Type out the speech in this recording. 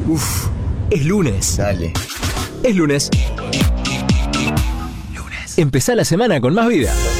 Uf, es lunes. Dale. Es lunes. Empezá la semana con más vida.